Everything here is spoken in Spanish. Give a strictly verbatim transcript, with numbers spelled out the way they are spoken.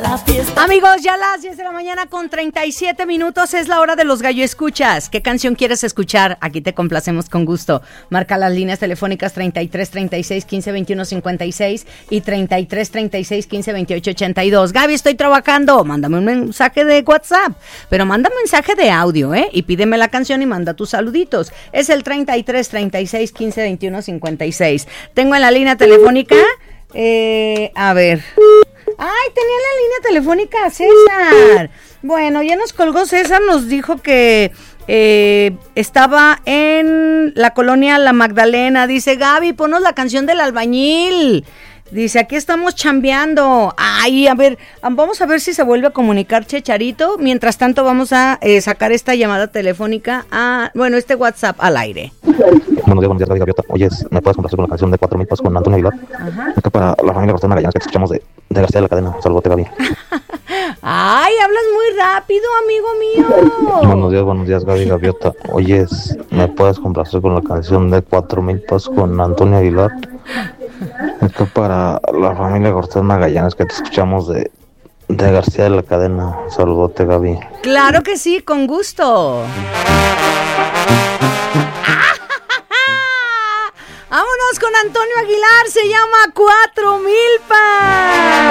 la fiesta. Amigos, ya a las diez de la mañana con treinta y siete minutos es la hora de los gallo escuchas. ¿Qué canción quieres escuchar? Aquí te complacemos con gusto. Marca las líneas telefónicas treinta y tres, treinta y seis, quince, veintiuno, cincuenta y seis y treinta y tres, treinta y seis, quince, veintiocho, ochenta y dos. Gaby, estoy trabajando. Mándame un mensaje de WhatsApp, pero manda un mensaje de audio, ¿eh? Y pídeme la canción y manda tus saluditos. Es el treinta y tres, treinta y seis, quince, veintiuno, cincuenta y seis. Tengo en la línea telefónica, eh, a ver... ¡Ay, tenía la línea telefónica César! Bueno, ya nos colgó César, nos dijo que eh, estaba en la colonia La Magdalena. Dice, Gaby, ponos la canción del albañil. Dice, aquí estamos chambeando. Ay, a ver, vamos a ver si se vuelve a comunicar Checharito. Mientras tanto, vamos a eh, sacar esta llamada telefónica, a, bueno, este WhatsApp al aire. Buenos días, buenos días, Gaby Gaviota. Oye, ¿me puedes complacer con la canción de Cuatro Mil Pasos con Antonio Aguilar? Ajá. Acá para la familia García Magallanes que te escuchamos de, de García de la Cadena. Saludote, Gaby. Ay, hablas muy rápido, amigo mío. Buenos días, buenos días, Gaby Gaviota. Oye, ¿me puedes complacer con la canción de Cuatro Mil Pasos con Antonio Aguilar? Acá para la familia García Magallanes que te escuchamos de, de García de la Cadena. Saludote, Gaby. Claro que sí, con gusto. Vámonos con Antonio Aguilar, se llama Cuatro Milpas.